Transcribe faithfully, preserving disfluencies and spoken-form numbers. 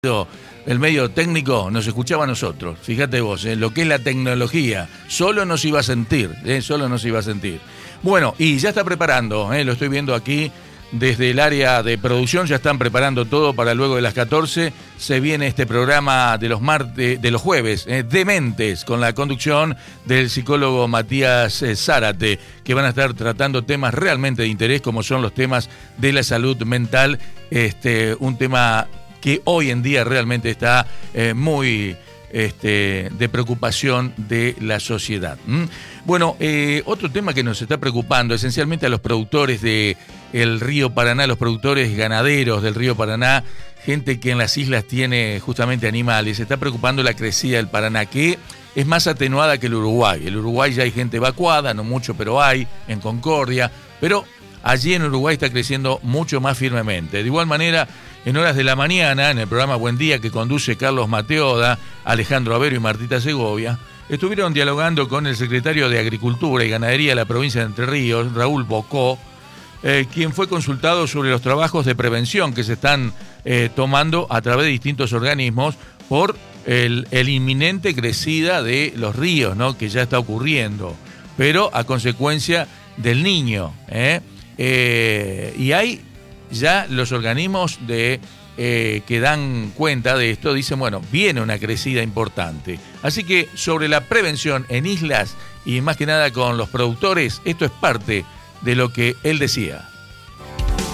el medio técnico nos escuchaba a nosotros. Fíjate vos, eh, lo que es la tecnología, solo nos iba a sentir, eh, solo nos iba a sentir. Bueno, y ya está preparando, eh, lo estoy viendo aquí desde el área de producción, ya están preparando todo para luego de las catorce. Se viene este programa de los martes, de los jueves, eh, Dementes, con la conducción del psicólogo Matías eh, Zárate, que van a estar tratando temas realmente de interés, como son los temas de la salud mental, este, un tema que hoy en día realmente está eh, muy este, de preocupación de la sociedad. ¿Mm? Bueno, eh, otro tema que nos está preocupando esencialmente a los productores del río Paraná, los productores ganaderos del río Paraná, gente que en las islas tiene justamente animales, está preocupando la crecida del Paraná, que es más atenuada que el Uruguay. El Uruguay ya hay gente evacuada, no mucho, pero hay, en Concordia, pero allí en Uruguay está creciendo mucho más firmemente. De igual manera, en horas de la mañana, en el programa Buen Día que conduce Carlos Mateoda, Alejandro Avero y Martita Segovia, estuvieron dialogando con el secretario de Agricultura y Ganadería de la provincia de Entre Ríos, Raúl Bocó, eh, quien fue consultado sobre los trabajos de prevención que se están eh, tomando a través de distintos organismos por el, el inminente crecida de los ríos, ¿no?, que ya está ocurriendo, pero a consecuencia del Niño, ¿eh? Eh, y hay ya los organismos de, eh, que dan cuenta de esto, dicen, bueno, viene una crecida importante. Así que sobre la prevención en islas y más que nada con los productores, esto es parte de lo que él decía.